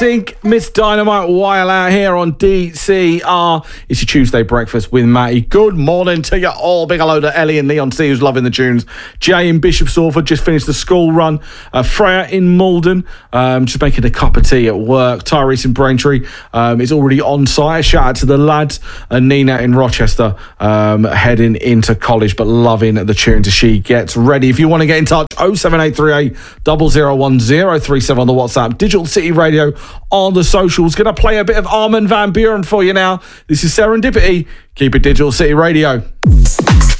Think Miss Dynamite while out here on DCR. It's your Tuesday breakfast with Matty. Good morning to you all. Big hello to Ellie and Leon C, who's loving the tunes. Jay in Bishop's Orford just finished the school run. Freya in Malden, just making a cup of tea at work. Tyrese in Braintree is already on site. Shout out to the lads. And Nina in Rochester heading into college, but loving the tunes as she gets ready. If you want to get in touch, 07838 001037 on the WhatsApp. Digital City Radio on the socials. Gonna play a bit of Armin van Buuren for you now. This is Serendipity. Keep it Digital City Radio.